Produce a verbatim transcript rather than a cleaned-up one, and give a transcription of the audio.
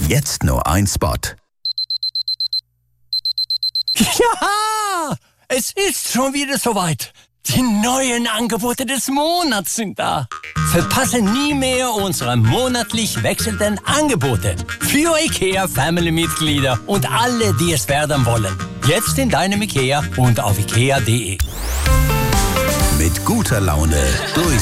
Jetzt nur ein Spot. Ja, es ist schon wieder soweit. Die neuen Angebote des Monats sind da. Verpasse nie mehr unsere monatlich wechselnden Angebote für IKEA Family-Mitglieder und alle, die es werden wollen. Jetzt in deinem IKEA und auf ikea punkt de. Mit guter Laune durch